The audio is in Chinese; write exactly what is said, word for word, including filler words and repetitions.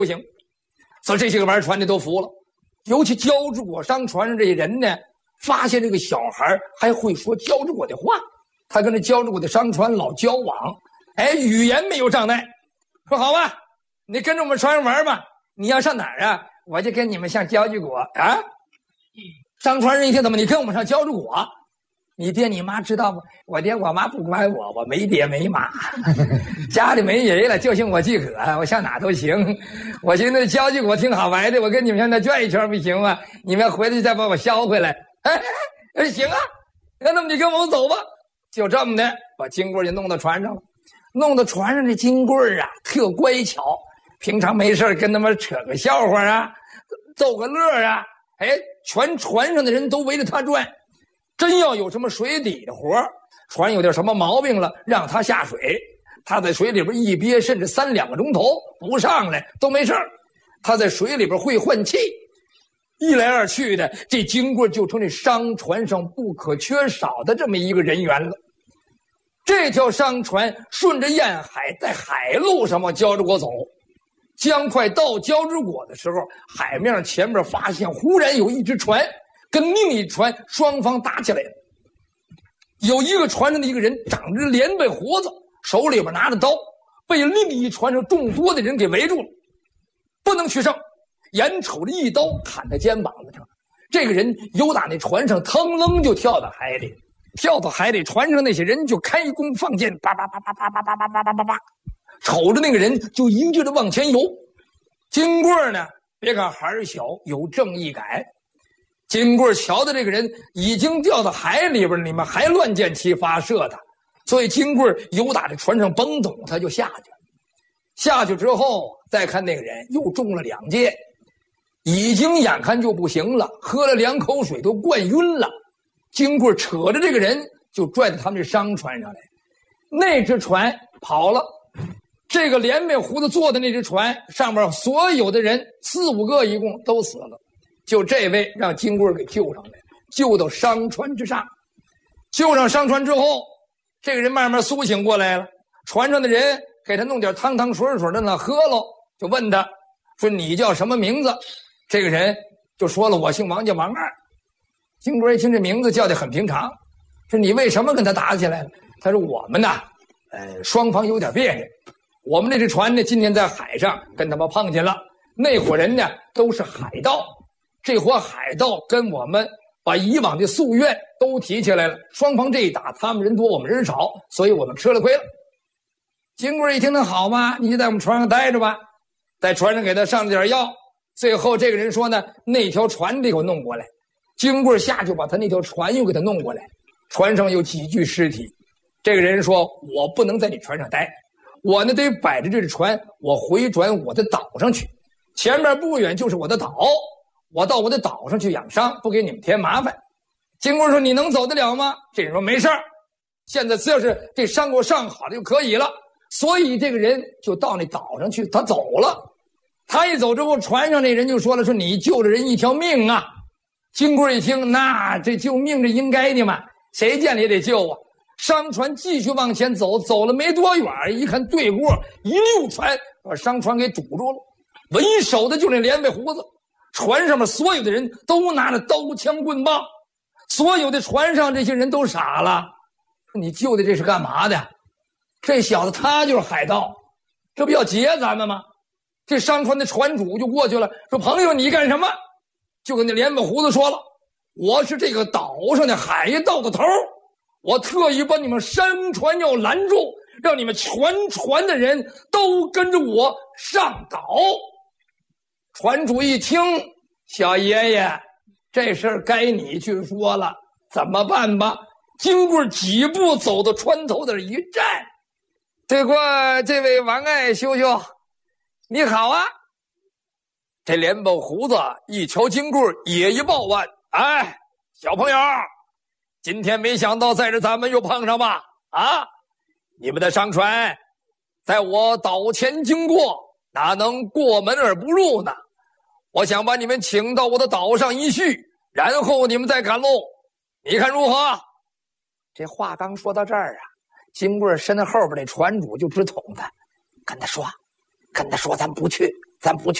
不行。所以这些个玩船的都服了，尤其焦之果商船上这些人呢，发现这个小孩还会说焦之果的话，他跟这焦之果的商船老交往，哎，语言没有障碍。说好吧，你跟着我们船上玩吧，你要上哪儿啊？我就跟你们上焦之果啊。商船人一听，怎么你跟我们上焦之果？你爹你妈知道吗？我爹我妈不管我，我没爹没妈，家里没人了，就姓我即可，我上哪都行。我寻思焦之果挺好玩的，我跟你们上那转一圈不行吗？你们回来再把我捎回来。哎，哎行啊，那么你跟我们走吧。就这么的，把金棍就弄到船上了。弄到船上，这金棍啊特乖巧，平常没事跟他们扯个笑话啊，逗个乐啊，哎，全船上的人都围着他转。真要有什么水底的活，船有点什么毛病了，让他下水，他在水里边一憋甚至三两个钟头不上来都没事儿。他在水里边会换气，一来二去的，这金棍就成这商船上不可缺少的这么一个人员了。这条商船顺着沿海在海路上往焦之果走，将快到焦之果的时候，海面上前面发现忽然有一只船跟另一船双方打起来了。有一个船上的一个人长着连背胡子，手里边拿着刀，被另一船上众多的人给围住了，不能取胜，眼瞅着一刀砍在肩膀子上。这个人由打那船上腾楞就跳到海里，跳到海里，船上那些人就开弓放箭，叭叭叭叭叭叭叭叭叭叭叭叭，瞅着那个人就一劲的往前游。金棍呢，别看孩儿小，有正义感。金棍瞧的这个人已经掉到海里边，你们还乱箭齐发射他，所以金棍由打这船上蹦懂，他就下去了。下去之后，再看那个人又中了两箭，已经眼看就不行了，喝了两口水都灌晕了。金棍扯着这个人就拽到他们这商船上来，那只船跑了。这个连背胡子坐的那只船上面所有的人四五个一共都死了，就这位让金棍给救上来，救到商船之上。救上商船之后，这个人慢慢苏醒过来了，船上的人给他弄点汤汤水水的那喝了，就问他说你叫什么名字？这个人就说了我姓王，叫王二。金棍一听这名字叫得很平常，说你为什么跟他打起来了？他说我们呐呃，双方有点别扭，我们这只船呢今天在海上跟他们碰见了，那伙人呢都是海盗，这伙海盗跟我们把以往的夙愿都提起来了，双方这一打，他们人多我们人少，所以我们吃了亏了。金棍一听那好吧，你就在我们船上待着吧，在船上给他上了点药。最后这个人说呢，那条船得给我弄过来。金棍下去把他那条船又给他弄过来，船上有几具尸体。这个人说我不能在你船上待，我呢得摆着这只船，我回转我的岛上去，前面不远就是我的岛，我到我的岛上去养伤，不给你们添麻烦。金棍说你能走得了吗？这人说没事儿，现在只要是这伤给我上好了就可以了。所以这个人就到那岛上去，他走了。他一走之后，船上那人就说了，说你救了人一条命啊。金棍一听，那这救命这应该的嘛，谁见了也得救啊。商船继续往前走，走了没多远，一看对过一溜船把商船给堵住了，为首的就那连背胡子。船上面所有的人都拿着刀枪棍棒，所有的船上这些人都傻了，说你救的这是干嘛的？这小子他就是海盗，这不要劫咱们吗？这商船的船主就过去了，说朋友你干什么？就跟那连背胡子说了，我是这个岛上的海盗的头，我特意把你们商船要拦住，让你们全船的人都跟着我上岛。船主一听，小爷爷这事儿该你去说了，怎么办吧？金棍几步走到船头那儿一站，对过这位王爱兄兄你好啊。这连背胡子一瞧金棍也一抱腕，哎，小朋友，今天没想到在这咱们又碰上吧？啊，你们的商船在我岛前经过，哪能过门而不入呢？我想把你们请到我的岛上一叙，然后你们再赶路，你看如何？这话刚说到这儿啊，金棍身后边这船主就直捅他，跟他说跟他说咱不去咱不去。